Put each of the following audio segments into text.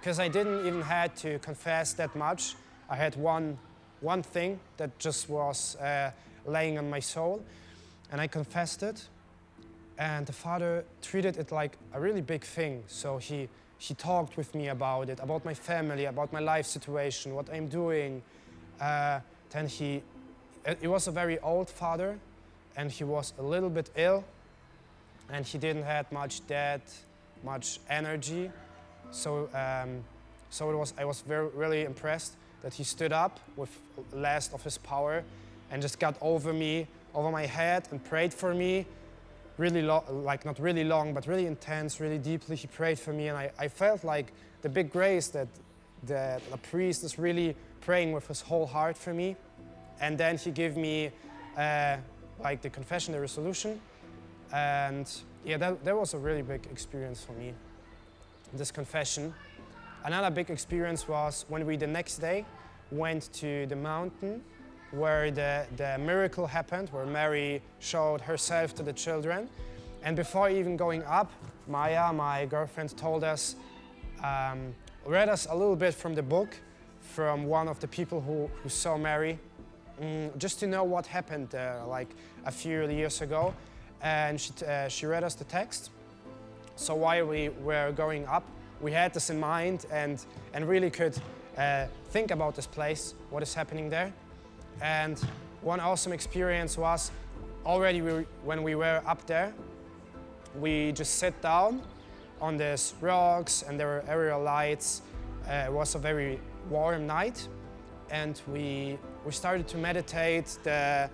because I didn't even had to confess that much. I had one thing that just was laying on my soul, and I confessed it. And the Father treated it like a really big thing. So he talked with me about it, about my family, about my life situation, what I'm doing. Then he was a very old father, and he was a little bit ill, and he didn't have much energy. So I was really impressed that he stood up with last of his power and just got over my head and prayed for me. Really like not really long, but really intense, really deeply. He prayed for me, and I felt like the big grace that the priest is really praying with his whole heart for me. And then he gave me like the confession, the resolution. And yeah, that was a really big experience for me, this confession. Another big experience was when we the next day went to the mountain where the miracle happened, where Mary showed herself to the children. And before even going up, Maya, my girlfriend, told us, read us a little bit from the book, from one of the people who saw Mary, just to know what happened there, like a few years ago. And she read us the text. So while we were going up, we had this in mind and really could think about this place, what is happening there. And one awesome experience was already when we were up there, we just sat down on these rocks and there were aerial lights. It was a very warm night, and we started to meditate a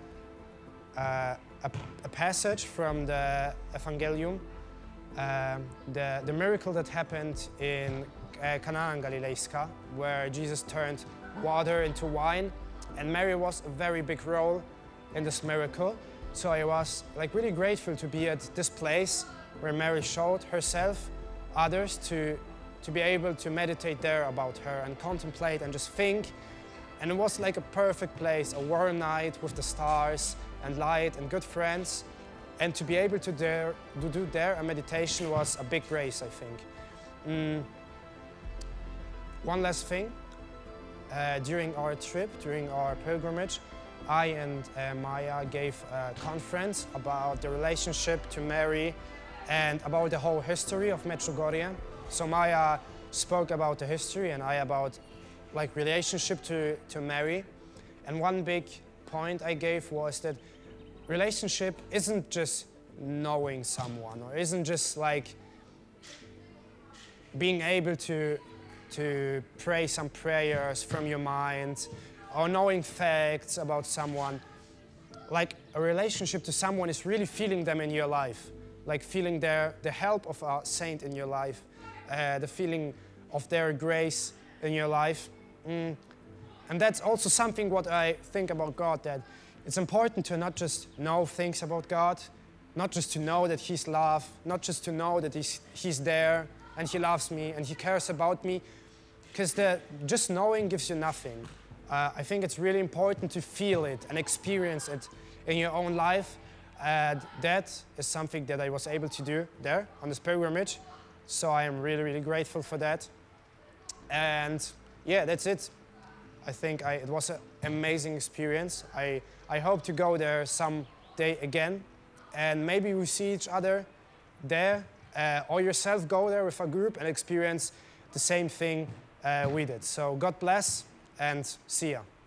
passage from the Evangelium, the miracle that happened in Cana Galilejska, where Jesus turned water into wine. And Mary was a very big role in this miracle. So I was like really grateful to be at this place where Mary showed herself, others, to be able to meditate there about her and contemplate and just think. And it was like a perfect place, a warm night with the stars and light and good friends. And to be able to do there a meditation was a big grace, I think. One last thing. During our trip, during our pilgrimage, I and Maya gave a conference about the relationship to Mary and about the whole history of Medjugorje. So Maya spoke about the history and I about like relationship to Mary. And one big point I gave was that relationship isn't just knowing someone, or isn't just like being able to pray some prayers from your mind, or knowing facts about someone. Like a relationship to someone is really feeling them in your life, like feeling the help of a saint in your life, the feeling of their grace in your life. And that's also something what I think about God, that it's important to not just know things about God, not just to know that He's love, not just to know that He's there and He loves me and He cares about me, because just knowing gives you nothing. I think it's really important to feel it and experience it in your own life. That is something that I was able to do there on this pilgrimage. So I am really, really grateful for that. And yeah, that's it. I think it was an amazing experience. I hope to go there someday again. And maybe we see each other there, or yourself go there with a group and experience the same thing we did. So God bless and see ya.